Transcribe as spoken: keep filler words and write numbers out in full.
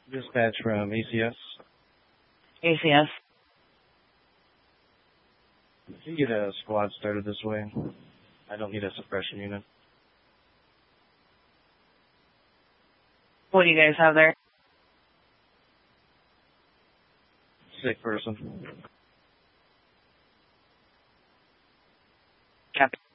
Dispatch from A C S. A C S. Can you get a squad started this way? I don't need a suppression unit. What do you guys have there? Sick person. Captain.